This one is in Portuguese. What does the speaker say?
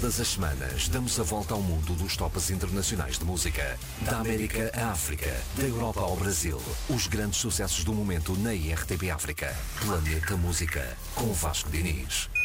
Todas as semanas damos a volta ao mundo dos tops internacionais de música. Da América à África, da Europa ao Brasil. Os grandes sucessos do momento na IRTP África. Planeta Música, com Vasco Diniz.